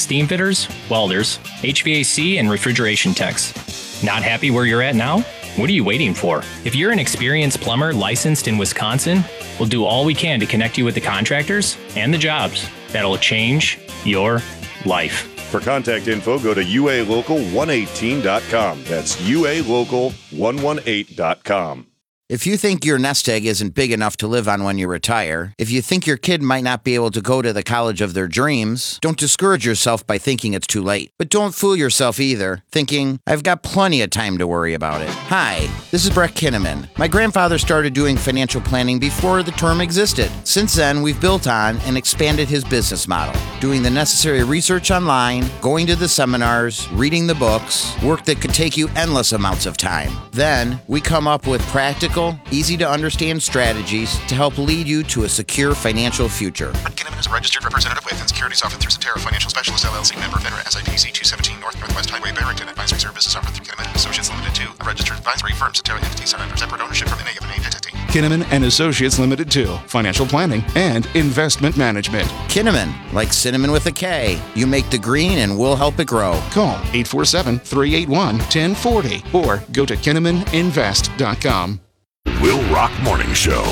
steam fitters, welders, HVAC, and refrigeration techs. Not happy where you're at now? What are you waiting for? If you're an experienced plumber licensed in Wisconsin, we'll do all we can to connect you with the contractors and the jobs that'll change your life. For contact info, go to ualocal118.com. That's ualocal118.com. If you think your nest egg isn't big enough to live on when you retire, if you think your kid might not be able to go to the college of their dreams, don't discourage yourself by thinking it's too late. But don't fool yourself either, thinking, I've got plenty of time to worry about it. Hi, this is Brett Kinnaman. My grandfather started doing financial planning before the term existed. Since then, we've built on and expanded his business model, doing the necessary research online, going to the seminars, reading the books, work that could take you endless amounts of time. Then, we come up with practical, easy-to-understand strategies to help lead you to a secure financial future. Brett Kinnaman is a registered representative with and securities offered through Cetera Financial Specialist LLC, member FINRA SIPC 217 Northwest Highway, Barrington. Advisory services offered through Kinnaman & Associates Limited 2, a registered advisory firm. Cetera entities are under separate ownership from any of the named entity. Kinnaman & Associates Limited 2, financial planning and investment management. Kinnaman, like cinnamon with a K. You make the green and we'll help it grow. Call 847-381-1040 or go to KinnamanInvest.com. Will Rock Morning Show.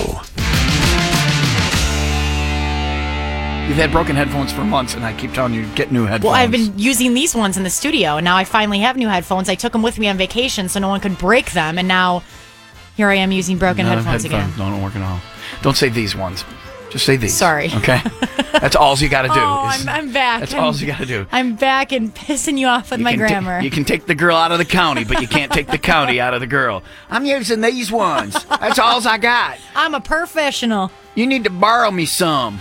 You've had broken headphones for months, and I keep telling you, get new headphones. Well, I've been using these ones in the studio, and now I finally have new headphones. I took them with me on vacation so no one could break them, and now here I am using broken headphones again. No, don't work at all. Don't say these ones. Just say these. Sorry. Okay? That's all you got to do. I'm back. That's all you got to do. I'm back and pissing you off with my grammar. You can take the girl out of the county, but you can't take the county out of the girl. I'm using these ones. That's all I got. I'm a professional. You need to borrow me some.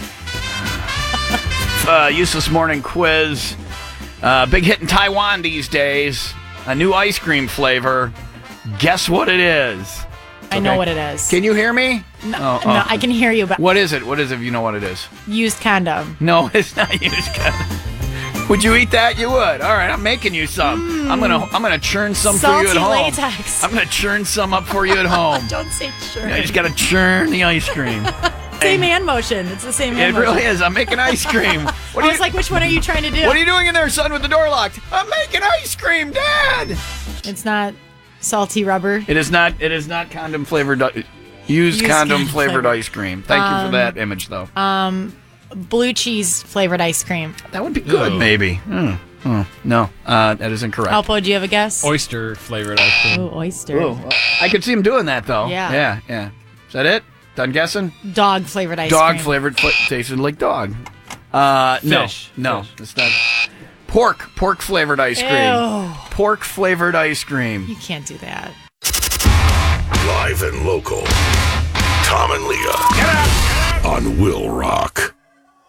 Useless morning quiz. Big hit in Taiwan these days. A new ice cream flavor. Guess what it is? I know what it is. Can you hear me? No, I can hear you. But what is it? What is it if you know what it is? Used condom. No, it's not used condom. Would you eat that? You would. All right, I'm making you some. I'm gonna churn some for you at home. Latex. I'm gonna churn some up for you at home. Don't say churn. You just gotta churn the ice cream. Same hand motion. It's the same hand motion. It really is. I'm making ice cream. I was like, which one are you trying to do? What are you doing in there, son, with the door locked? I'm making ice cream, Dad. It's not salty rubber. It is not condom flavored. Used condom flavored ice cream. Thank you for that image, though. Blue cheese flavored ice cream. That would be good, maybe. No, that is incorrect. Alpo, do you have a guess? Oyster flavored ice cream. Oh, oyster. Ooh, I could see him doing that, though. Yeah. Is that it? Done guessing? Dog flavored ice cream. Dog flavored, tasted like dog. Fish. No, it's not. Pork flavored ice cream. Ew. Pork flavored ice cream. You can't do that. Live and local. Tom and Leah. Get up! On Will Rock.